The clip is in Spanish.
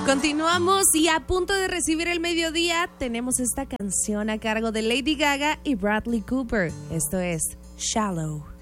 Continuamos y a punto de recibir el mediodía tenemos esta canción a cargo de Lady Gaga y Bradley Cooper. Esto es Shallow.